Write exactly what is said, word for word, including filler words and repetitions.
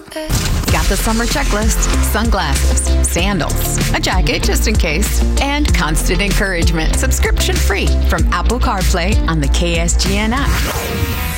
Got the summer checklist, sunglasses, sandals, a jacket just in case, and constant encouragement subscription free from Apple CarPlay on the K S G N app.